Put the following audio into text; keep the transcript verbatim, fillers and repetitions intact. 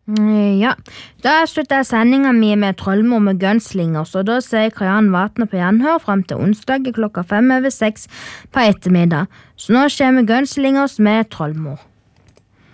Mm, Ja, da slutter jeg sendingen min med Trollmor med Gunslingers, og da ser Karianne Vatne på gjenhør frem til onsdag klokka fem over seks på ettermiddag. Så nå kommer Gunslingers med Trollmor.